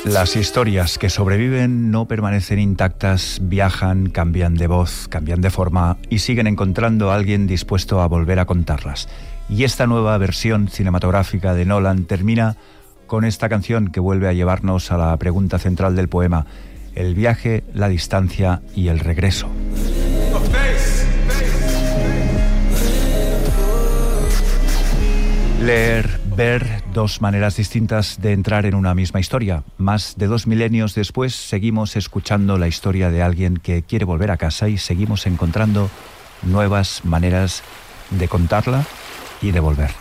Las historias que sobreviven no permanecen intactas, viajan, cambian de voz, cambian de forma y siguen encontrando a alguien dispuesto a volver a contarlas. Y esta nueva versión cinematográfica de Nolan termina con esta canción que vuelve a llevarnos a la pregunta central del poema: el viaje, la distancia y el regreso. Leer, ver, dos maneras distintas de entrar en una misma historia. Más de 2 milenios después seguimos escuchando la historia de alguien que quiere volver a casa y seguimos encontrando nuevas maneras de contarla y de volver.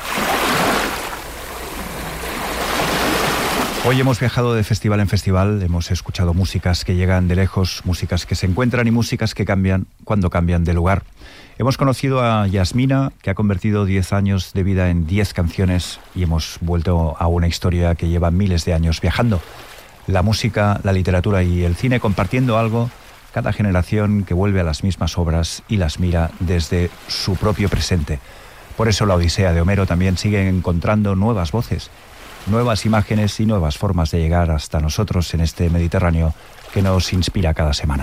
Hoy hemos viajado de festival en festival, hemos escuchado músicas que llegan de lejos, músicas que se encuentran y músicas que cambian cuando cambian de lugar. Hemos conocido a Yasmina, que ha convertido 10 años de vida en 10 canciones, y hemos vuelto a una historia que lleva miles de años viajando. La música, la literatura y el cine compartiendo algo, cada generación que vuelve a las mismas obras y las mira desde su propio presente. Por eso la Odisea de Homero también sigue encontrando nuevas voces, nuevas imágenes y nuevas formas de llegar hasta nosotros en este Mediterráneo que nos inspira cada semana.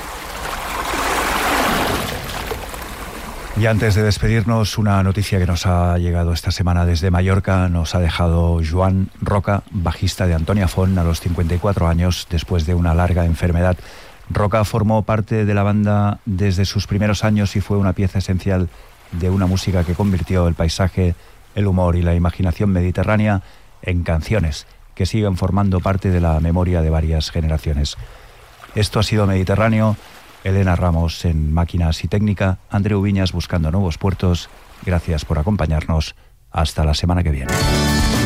Y antes de despedirnos, una noticia que nos ha llegado esta semana desde Mallorca. Nos ha dejado Joan Roca, bajista de Antònia Font, a los 54 años, después de una larga enfermedad. Roca formó parte de la banda desde sus primeros años y fue una pieza esencial de una música que convirtió el paisaje, el humor y la imaginación mediterránea en canciones que siguen formando parte de la memoria de varias generaciones. Esto ha sido Mediterráneo. Elena Ramos en máquinas y técnica, Andreu Viñas buscando nuevos puertos. Gracias por acompañarnos. Hasta la semana que viene.